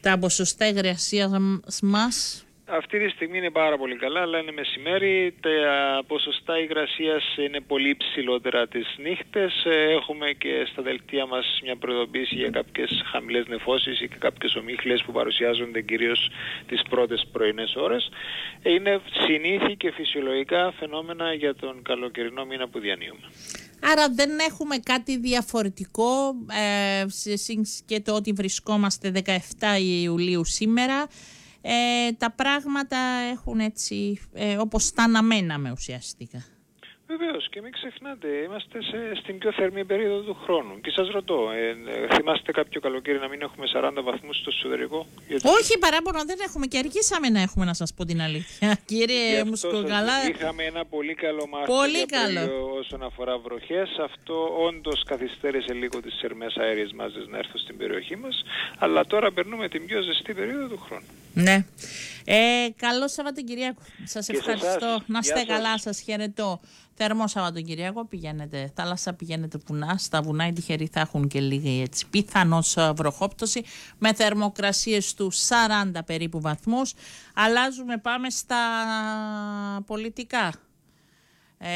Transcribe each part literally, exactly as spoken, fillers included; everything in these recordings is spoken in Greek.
Τα ποσοστά υγρασίας μας αυτή τη στιγμή είναι πάρα πολύ καλά, αλλά είναι μεσημέρι. Τα ποσοστά υγρασίας είναι πολύ ψηλότερα τις νύχτες. Έχουμε και στα δελτία μας μια προειδοποίηση για κάποιες χαμηλές νεφώσεις ή και κάποιες ομίχλες που παρουσιάζονται κυρίως τις πρώτες πρωινές ώρες. Είναι συνήθι και φυσιολογικά φαινόμενα για τον καλοκαιρινό μήνα που διανύουμε. Άρα δεν έχουμε κάτι διαφορετικό ε, και το ότι βρισκόμαστε δεκαεφτά Ιουλίου σήμερα. Ε, τα πράγματα έχουν έτσι ε, όπως τα αναμέναμε ουσιαστικά. Βεβαίως, και μην ξεχνάτε, είμαστε σε, στην πιο θερμή περίοδο του χρόνου. Και σας ρωτώ, ε, ε, θυμάστε κάποιο καλοκαίρι να μην έχουμε σαράντα βαθμούς στο εσωτερικό? Γιατί... Όχι, παράπονο δεν έχουμε και αργήσαμε να έχουμε, να σας πω την αλήθεια. Κύριε Μουσκοκαλά. Είχαμε ένα πολύ καλό Μάρτιο όσον αφορά βροχές. Αυτό όντως καθυστέρησε λίγο τις θερμές αέριες μάζες να έρθουν στην περιοχή μας. Αλλά τώρα περνούμε την πιο ζεστή περίοδο του χρόνου. Ναι. Ε, καλό Σαββατοκυριακό. Σας ευχαριστώ. Εσάς. Να είστε Γεια καλά, σας. σας χαιρετώ. Θερμό Σαββατοκυριακό. Πηγαίνετε θάλασσα, πηγαίνετε βουνά. Στα βουνά οι τυχεροί θα έχουν και λίγη έτσι πιθανώς βροχόπτωση με θερμοκρασίες του σαράντα περίπου βαθμούς. Αλλάζουμε, πάμε στα πολιτικά. Ε,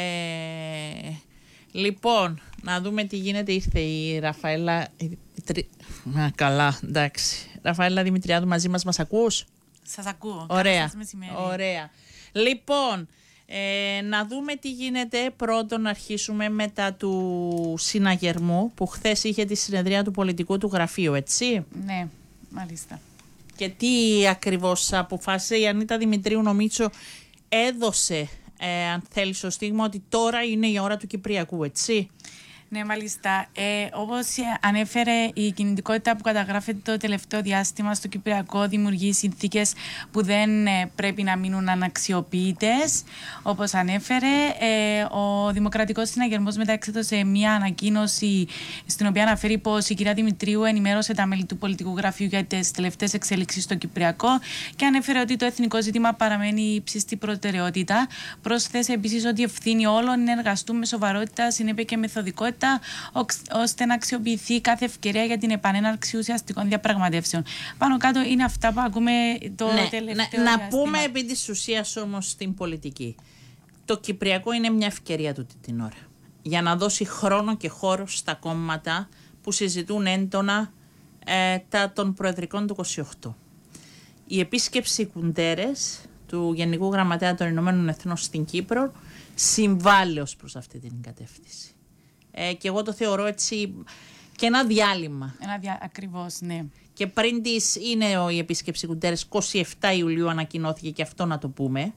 λοιπόν, να δούμε τι γίνεται. Ήρθε η Ραφαέλα. Η, η, τρι... Α, καλά, εντάξει. Ραφαέλα Δημητριάδου μαζί μας, μας ακούς? Σας ακούω. Ωραία. Ωραία. Λοιπόν, ε, να δούμε τι γίνεται. Πρώτον, να αρχίσουμε μετά του συναγερμού που χθες είχε τη συνεδρία του πολιτικού του γραφείου, έτσι. Ναι, μάλιστα. Και τι ακριβώς αποφάσισε η Ανίτα Δημητρίου? Νομίζω έδωσε, ε, αν θέλει, στο στίγμα ότι τώρα είναι η ώρα του Κυπριακού, έτσι. Ναι, μάλιστα. Ε, όπως ανέφερε, η κινητικότητα που καταγράφεται το τελευταίο διάστημα στο Κυπριακό δημιουργεί συνθήκες που δεν ε, πρέπει να μείνουν αναξιοποιητές. Όπως ανέφερε, ε, ο Δημοκρατικός Συναγερμός μετά εξέδωσε μια ανακοίνωση στην οποία αναφέρει πως η κυρία Δημητρίου ενημέρωσε τα μέλη του πολιτικού γραφείου για τις τελευταίες εξέλιξεις στο Κυπριακό και ανέφερε ότι το εθνικό ζήτημα παραμένει υψίστη προτεραιότητα. Πρόσθεσε επίσης ότι η ευθύνη όλων είναι να εργαστούν με σοβαρότητα, συνέπεια και μεθοδικότητα, ώστε να αξιοποιηθεί κάθε ευκαιρία για την επανέναρξη ουσιαστικών διαπραγματεύσεων. Πάνω κάτω είναι αυτά που ακούμε το ναι, τελευταίο να, διάστημα. να πούμε επί της ουσίας όμως στην πολιτική. Το Κυπριακό είναι μια ευκαιρία του την ώρα για να δώσει χρόνο και χώρο στα κόμματα που συζητούν έντονα ε, τα των προεδρικών του είκοσι οκτώ. Η επίσκεψη Κουντέρες του Γενικού Γραμματέα των Ηνωμένων Εθνών στην Κύπρο συμβάλλει ως προς αυτή την κατεύθυνση. Ε, και εγώ το θεωρώ έτσι και ένα διάλειμμα. Ένα δια... Ακριβώς, ναι. Και πριν της είναι ο, η επίσκεψη Κουντέρες, είκοσι επτά Ιουλίου ανακοινώθηκε και αυτό να το πούμε.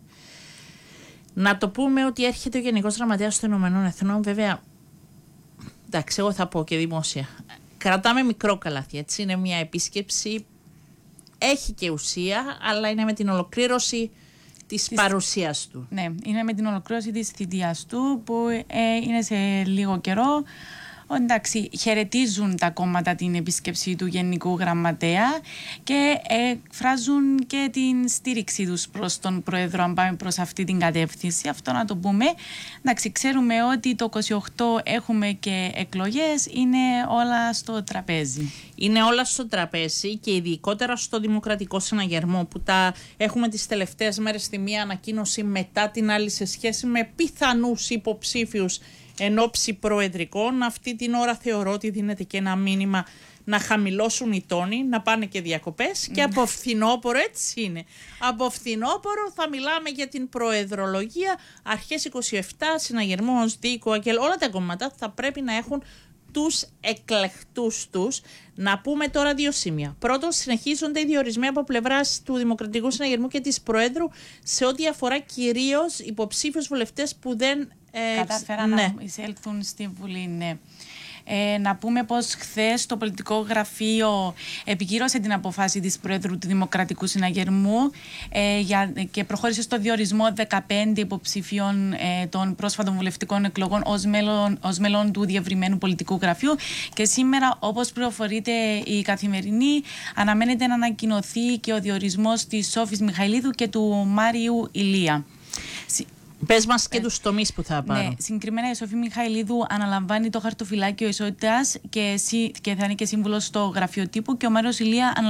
Να το πούμε ότι έρχεται ο Γενικός Γραμματέας των Ηνωμένων Εθνών, βέβαια, εντάξει, εγώ θα πω και δημόσια. Κρατάμε μικρό καλάθι, έτσι, είναι μια επίσκεψη, έχει και ουσία, αλλά είναι με την ολοκλήρωση της, της παρουσίας του. Ναι, είναι με την ολοκλήρωση της θητείας του που ε, είναι σε λίγο καιρό. Εντάξει, χαιρετίζουν τα κόμματα την επίσκεψη του Γενικού Γραμματέα και εκφράζουν και την στήριξή τους προς τον Πρόεδρο αν πάμε προς αυτή την κατεύθυνση. Αυτό να το πούμε. Εντάξει, ξέρουμε ότι το είκοσι οκτώ έχουμε και εκλογές, είναι όλα στο τραπέζι. Είναι όλα στο τραπέζι και ειδικότερα στο Δημοκρατικό Συναγερμό που τα έχουμε τις τελευταίες μέρες στη μία ανακοίνωση μετά την άλλη σε σχέση με πιθανούς υποψήφιους εν ώψη προεδρικών. Αυτή την ώρα θεωρώ ότι δίνεται και ένα μήνυμα να χαμηλώσουν οι τόνοι, να πάνε και διακοπές και από φθινόπωρο, έτσι είναι. Από φθινόπωρο θα μιλάμε για την προεδρολογία. Αρχές είκοσι επτά, Συναγερμός, Δίκο, Αγγέλ, όλα τα κόμματα θα πρέπει να έχουν τους εκλεκτούς τους. Να πούμε τώρα δύο σημεία. Πρώτον, συνεχίζονται οι διορισμοί από πλευράς του Δημοκρατικού Συναγερμού και της Προέδρου σε ό,τι αφορά κυρίως υποψήφιους βουλευτές που δεν Ε, κατάφεραν ναι. να εισέλθουν στη Βουλή, ναι. Ε, να πούμε πως χθες το πολιτικό γραφείο επικύρωσε την αποφάση της Προέδρου του Δημοκρατικού Συναγερμού ε, για, και προχώρησε στο διορισμό δεκαπέντε υποψηφίων ε, των πρόσφατων βουλευτικών εκλογών ως μέλων, ως μέλων του διευρυμένου πολιτικού γραφείου και σήμερα, όπως πληροφορείται η Καθημερινή, αναμένεται να ανακοινωθεί και ο διορισμός της Σόφης Μιχαηλίδου και του Μάριου Ηλία. Πες μας και ε, τους τομείς που θα πάρουν. Ναι, συγκεκριμένα η Σοφή Μιχαηλίδου αναλαμβάνει το χαρτοφυλάκιο ισότητας και, και θα είναι και σύμβουλος στο γραφείο τύπου και ο Μάριος Ηλία